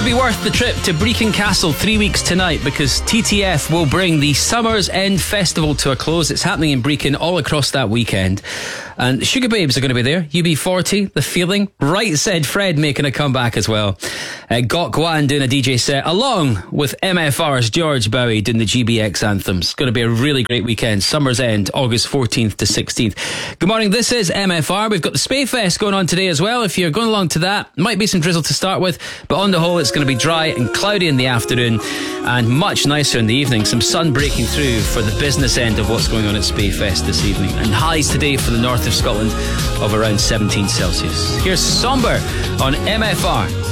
Could be worth the trip to Brecon Castle 3 weeks tonight, because TTF will bring the Summer's End Festival to a close. It's happening in Brecon all across that weekend. And Sugar Babes are going to be there. UB40, The Feeling, Right Said Fred making a comeback as well. Gok Wan doing a DJ set, along with MFR's George Bowie doing the GBX anthems. It's going to be a really great weekend. Summer's End, August 14th to 16th. Good morning, this is MFR. We've got the Spayfest going on today as well. If you're going along to that, might be some drizzle to start with, but on the whole it's going to be dry and cloudy in the afternoon and much nicer in the evening. Some sun breaking through for the business end of what's going on at Spayfest this evening, and highs today for the north of Scotland of around 17 Celsius. Here's Somber on MFR.